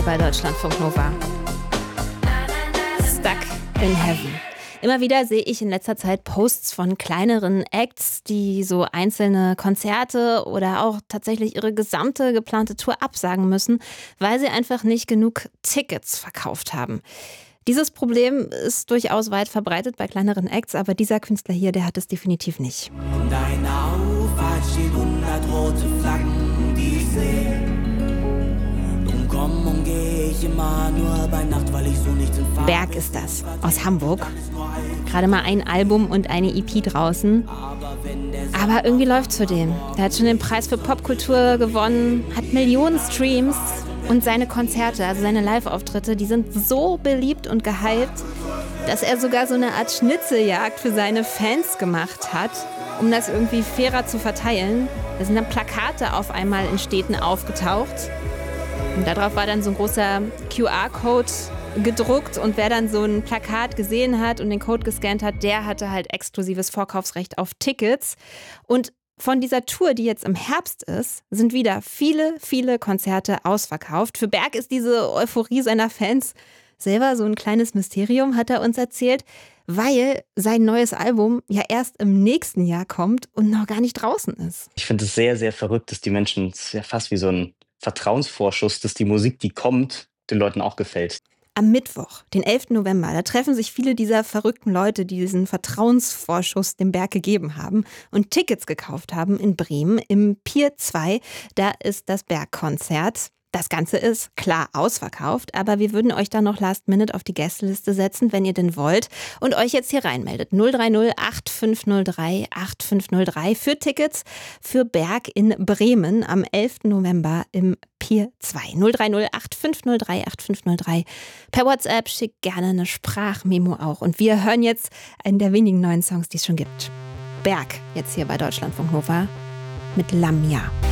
Bei Deutschlandfunk Nova. Stuck in Heaven. Immer wieder sehe ich in letzter Zeit Posts von kleineren Acts, die so einzelne Konzerte oder auch tatsächlich ihre gesamte geplante Tour absagen müssen, weil sie einfach nicht genug Tickets verkauft haben. Dieses Problem ist durchaus weit verbreitet bei kleineren Acts, aber dieser Künstler hier, der hat es definitiv nicht. In deiner Auffahrt stehen 100 rote Flaggen, die ich sehe. Drum komm und geh ich immer nur bei Nacht, weil ich so nichts in Farbe. Berg ist das, aus Hamburg. Gerade mal ein Album und eine EP draußen. Aber irgendwie läuft's für den. Der hat schon den Preis für Popkultur gewonnen, hat Millionen Streams. Und seine Konzerte, also seine Live-Auftritte, die sind so beliebt und gehypt, dass er sogar so eine Art Schnitzeljagd für seine Fans gemacht hat, um das irgendwie fairer zu verteilen. Da sind dann Plakate auf einmal in Städten aufgetaucht. Und darauf war dann so ein großer QR-Code gedruckt. Und wer dann so ein Plakat gesehen hat und den Code gescannt hat, der hatte halt exklusives Vorkaufsrecht auf Tickets. Und von dieser Tour, die jetzt im Herbst ist, sind wieder viele, viele Konzerte ausverkauft. Für Berg ist diese Euphorie seiner Fans selber so ein kleines Mysterium, hat er uns erzählt, weil sein neues Album ja erst im nächsten Jahr kommt und noch gar nicht draußen ist. Ich finde es sehr, sehr verrückt, dass die Menschen, es ist ja fast wie so ein Vertrauensvorschuss, dass die Musik, die kommt, den Leuten auch gefällt. Am Mittwoch, den 11. November, da treffen sich viele dieser verrückten Leute, die diesen Vertrauensvorschuss dem Berg gegeben haben und Tickets gekauft haben in Bremen im Pier 2. Da ist das Bergkonzert. Das Ganze ist klar ausverkauft, aber wir würden euch da noch last minute auf die Gästeliste setzen, wenn ihr denn wollt und euch jetzt hier reinmeldet. 030 8503 8503 für Tickets für Berg in Bremen am 11. November im Pier 2. 030 8503 8503. Per WhatsApp schickt gerne eine Sprachmemo auch. Und wir hören jetzt einen der wenigen neuen Songs, die es schon gibt. Berg, jetzt hier bei Deutschlandfunk Nova mit Lamia.